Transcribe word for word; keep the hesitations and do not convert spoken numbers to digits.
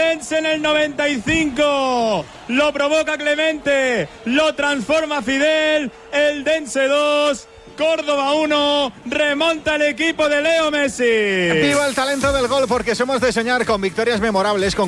Dense en el noventa y cinco. Lo provoca Clemente, lo transforma Fidel. El Dense dos, Córdoba uno, remonta el equipo de Leo Messi. Viva el talento del gol, porque somos de soñar con victorias memorables, con